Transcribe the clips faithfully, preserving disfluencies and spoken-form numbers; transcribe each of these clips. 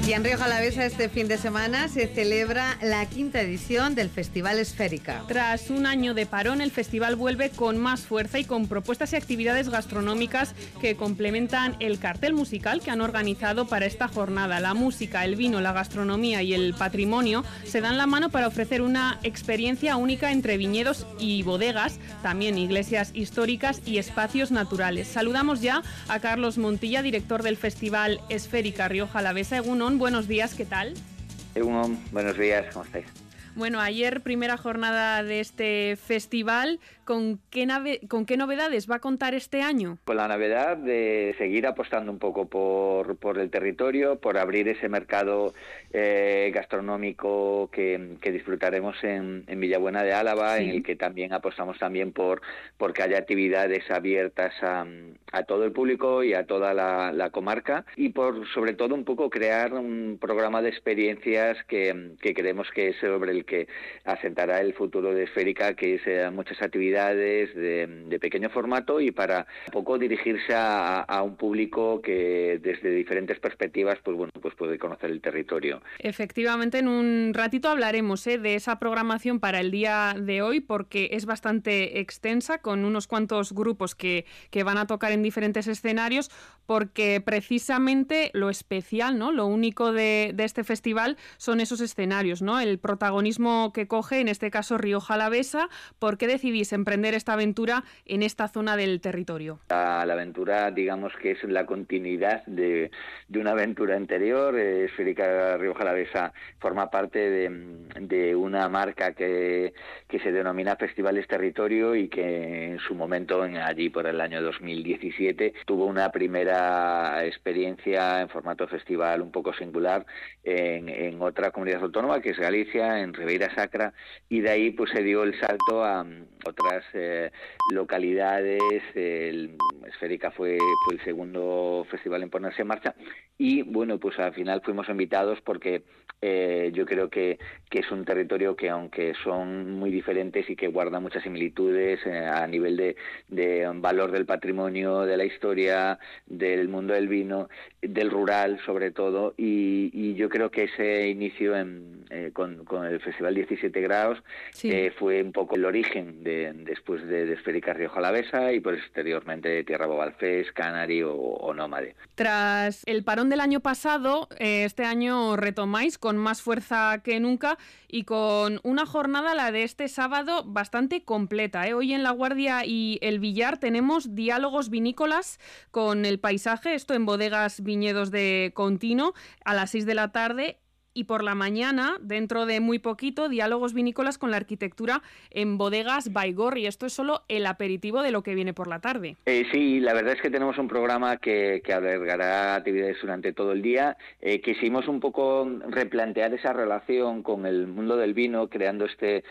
Y en Rioja Alavesa este fin de semana se celebra la quinta edición del Festival Esférica. Tras un año de parón, el festival vuelve con más fuerza y con propuestas y actividades gastronómicas que complementan el cartel musical que han organizado para esta jornada. La música, el vino, la gastronomía y el patrimonio se dan la mano para ofrecer una experiencia única entre viñedos y bodegas, también iglesias históricas y espacios naturales. Saludamos ya a Carlos Montilla, director del Festival Esférica Rioja Alavesa. Egunon, buenos días, ¿qué tal? Egunon, buenos días, ¿cómo estáis? Bueno, ayer primera jornada de este festival. ¿Con qué, nave, ¿Con qué novedades va a contar este año? Con la novedad de seguir apostando un poco por, por el territorio, por abrir ese mercado eh, gastronómico que, que disfrutaremos en, en Villabuena de Álava, sí. En el que también apostamos también por, por que haya actividades abiertas a, a todo el público y a toda la, la comarca, y por sobre todo un poco crear un programa de experiencias que, que creemos que es sobre el que asentará el futuro de Esférica, que es eh, muchas actividades de, de pequeño formato y para un poco dirigirse a, a un público que desde diferentes perspectivas pues bueno pues puede conocer el territorio. Efectivamente, en un ratito hablaremos ¿eh? de esa programación para el día de hoy, porque es bastante extensa, con unos cuantos grupos que, que van a tocar en diferentes escenarios, porque precisamente lo especial, ¿no? Lo único de, de este festival son esos escenarios, ¿no? El protagonismo que coge, en este caso, Rioja Alavesa. ¿Por qué decidís emprender esta aventura en esta zona del territorio? La, la aventura, digamos que es la continuidad de, de una aventura anterior. eh, Esférica Rioja Alavesa forma parte de, de una marca que, que se denomina Festivales Territorio y que en su momento, en, allí por el año dos mil diecisiete, tuvo una primera experiencia en formato festival un poco singular en, en otra comunidad autónoma, que es Galicia, en Ribeira Sacra, y de ahí pues se dio el salto a otras eh, localidades. El Esférica fue, fue el segundo festival en ponerse en marcha, y bueno, pues al final fuimos invitados porque eh, yo creo que, que es un territorio que, aunque son muy diferentes y que guarda muchas similitudes eh, a nivel de, de valor del patrimonio, de la historia, del mundo del vino, del rural sobre todo, y, y yo creo que ese inicio en, eh, con, con el Festival diecisiete grados sí. eh, fue un poco el origen de, después de, de Esférica Rioja Alavesa y posteriormente de Tierra Bobalfés, Canari o, o Nómade. Tras el parón del año pasado, eh, este año retomáis con más fuerza que nunca y con una jornada, la de este sábado, bastante completa, ¿eh? Hoy en La Guardia y El Villar tenemos diálogos vinícolas con el paisaje, esto en Bodegas Viñedos de Contino, a las seis de la tarde. Y por la mañana, dentro de muy poquito, diálogos vinícolas con la arquitectura en Bodegas Baigorri. Esto es solo el aperitivo de lo que viene por la tarde. Eh, sí, la verdad es que tenemos un programa que, que albergará actividades durante todo el día. Eh, quisimos un poco replantear esa relación con el mundo del vino, creando este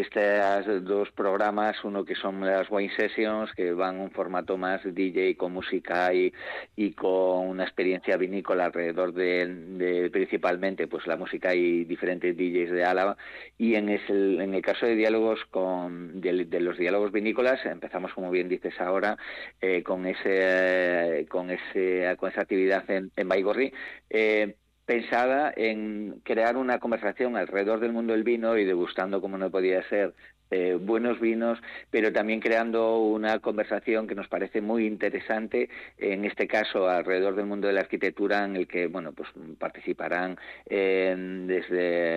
estos dos programas, uno que son las Wine Sessions, que van en un formato más D J con música y, y con una experiencia vinícola alrededor de, de principalmente pues la música y diferentes D Js de Álava, y en, ese, en el caso de diálogos con de, de los diálogos vinícolas empezamos, como bien dices ahora, eh, con ese con ese con esa actividad en, en Baigorri, eh, pensada en crear una conversación alrededor del mundo del vino y degustando, como no podía ser, Eh, buenos vinos, pero también creando una conversación que nos parece muy interesante, en este caso alrededor del mundo de la arquitectura, en el que bueno pues participarán eh, desde